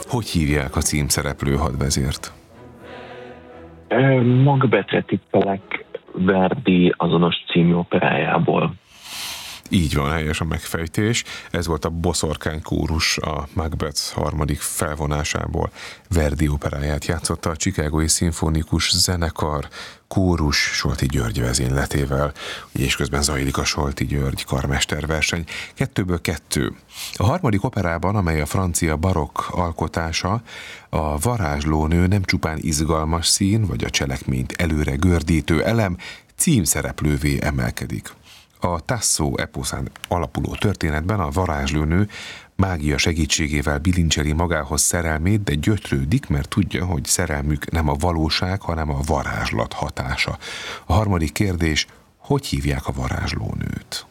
Hogy hívják a címszereplő hadvezért? Macbethre tippelek, Verdi azonos című operájából. Így van, helyes a megfejtés. Ez volt a Boszorkány kórus a Macbeth harmadik felvonásából. Verdi operáját játszotta a Chicagói Szimfonikus Zenekar kórus Solti György vezényletével, és közben zajlik a Solti György karmesterverseny. 2-2. A harmadik operában, amely a francia barokk alkotása, a varázslónő nem csupán izgalmas szín, vagy a cselekményt előre gördítő elem, címszereplővé emelkedik. A Tasso eposzán alapuló történetben a varázslónő mágia segítségével bilincseli magához szerelmét, de gyötrődik, mert tudja, hogy szerelmük nem a valóság, hanem a varázslat hatása. A harmadik kérdés, hogy hívják a varázslónőt?